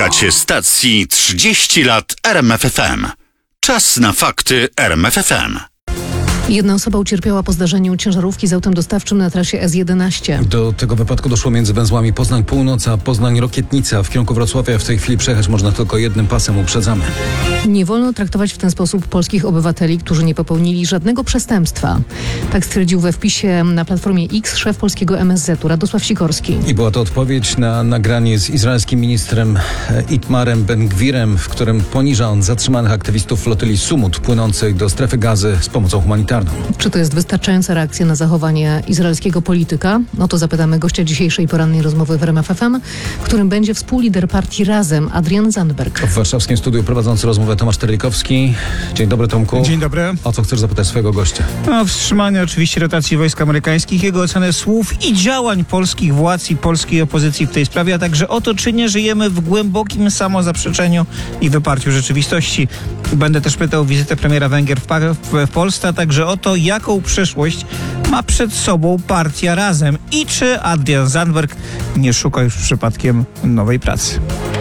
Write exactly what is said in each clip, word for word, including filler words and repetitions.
Słuchacie stacji trzydzieści lat R M F F M. Czas na fakty R M F F M. Jedna osoba ucierpiała po zdarzeniu ciężarówki z autem dostawczym na trasie S jedenaście. Do tego wypadku doszło między węzłami Poznań Północ a Poznań Rokietnica. W kierunku Wrocławia w tej chwili przejechać można tylko jednym pasem, uprzedzamy. Nie wolno traktować w ten sposób polskich obywateli, którzy nie popełnili żadnego przestępstwa. Tak stwierdził we wpisie na Platformie X szef polskiego M S Z-u Radosław Sikorski. I była to odpowiedź na nagranie z izraelskim ministrem Itmarem Ben-Gwirem, w którym poniża on zatrzymanych aktywistów flotyli Sumut płynącej do strefy Gazy z pomocą humanitarną. Czy to jest wystarczająca reakcja na zachowanie izraelskiego polityka? No to zapytamy gościa dzisiejszej porannej rozmowy w R M F F M, w którym będzie współlider partii Razem, Adrian Zandberg. W warszawskim studiu prowadzący rozmowę Tomasz Terlikowski. Dzień dobry, Tomku. Dzień dobry. O co chcesz zapytać swojego gościa? No, wstrzymanie oczywiście rotacji wojsk amerykańskich, jego ocenę słów i działań polskich władz i polskiej opozycji w tej sprawie, a także o to, czy nie żyjemy w głębokim samozaprzeczeniu i wyparciu rzeczywistości. Będę też pytał o wizytę premiera Węgier w, w, w Polsce, a także o to, jaką przyszłość ma przed sobą partia Razem i czy Adrian Zandberg nie szuka już przypadkiem nowej pracy.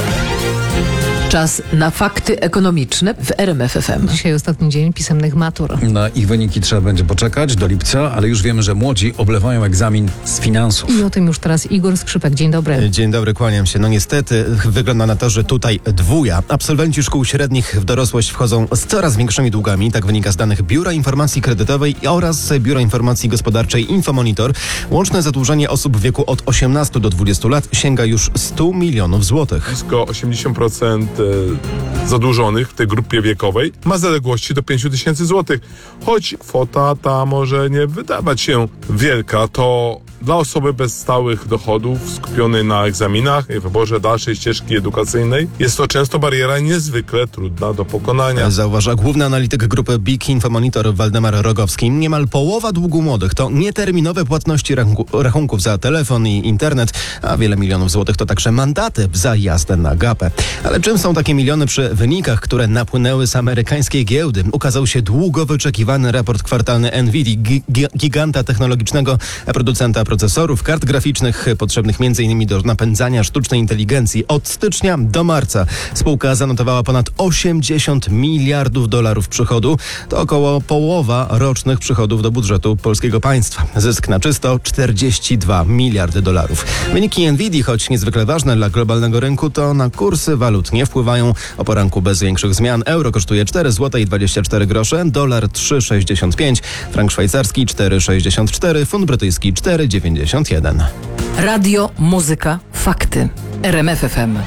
Czas na fakty ekonomiczne w R M F F M. Dzisiaj ostatni dzień pisemnych matur. Na ich wyniki trzeba będzie poczekać do lipca, ale już wiemy, że młodzi oblewają egzamin z finansów. I o tym już teraz Igor Skrzypek. Dzień dobry. Dzień dobry, kłaniam się. No niestety wygląda na to, że tutaj dwuja. Absolwenci szkół średnich w dorosłość wchodzą z coraz większymi długami. Tak wynika z danych Biura Informacji Kredytowej oraz Biura Informacji Gospodarczej Infomonitor. Łączne zadłużenie osób w wieku od osiemnastu do dwudziestu lat sięga już stu milionów złotych. Blisko osiemdziesiąt procent zadłużonych w tej grupie wiekowej ma zaległości do pięciu tysięcy złotych. Choć kwota ta może nie wydawać się wielka, to dla osoby bez stałych dochodów skupionej na egzaminach i wyborze dalszej ścieżki edukacyjnej jest to często bariera niezwykle trudna do pokonania. Zauważa główny analityk grupy B I K Infomonitor Waldemar Rogowski. Niemal połowa długu młodych to nieterminowe płatności rachunku, rachunków za telefon i internet, a wiele milionów złotych to także mandaty za jazdę na gapę. Ale czym są takie miliony przy wynikach, które napłynęły z amerykańskiej giełdy? Ukazał się długo wyczekiwany raport kwartalny Nvidia, gi- giganta technologicznego producenta procesorów, kart graficznych potrzebnych m.in. do napędzania sztucznej inteligencji. Od stycznia do marca spółka zanotowała ponad osiemdziesiąt miliardów dolarów przychodu. To około połowa rocznych przychodów do budżetu polskiego państwa. Zysk na czysto czterdzieści dwa miliardy dolarów. Wyniki Nvidia, choć niezwykle ważne dla globalnego rynku, to na kursy walut nie wpływają. O poranku bez większych zmian. Euro kosztuje cztery złote i dwadzieścia cztery grosze, dolar trzy sześćdziesiąt pięć, frank szwajcarski cztery sześćdziesiąt cztery, funt brytyjski cztery dziewięćdziesiąt jeden. Radio, muzyka, fakty. R M F F M.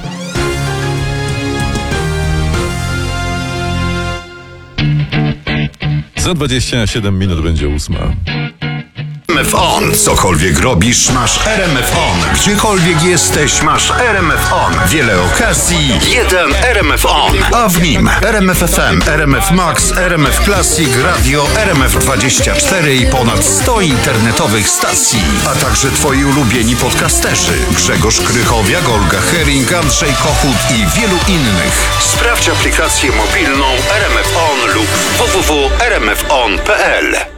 Za dwadzieścia siedem minut będzie ósma. R M F On. Cokolwiek robisz, masz R M F On. Gdziekolwiek jesteś, masz R M F On. Wiele okazji, jeden R M F On. A w nim R M F F M, R M F Max, R M F Classic, Radio, R M F dwadzieścia cztery i ponad sto internetowych stacji. A także twoi ulubieni podcasterzy. Grzegorz Krychowiak, Olga Hering, Andrzej Kochut i wielu innych. Sprawdź aplikację mobilną R M F On lub w w w kropka r m f on kropka p l.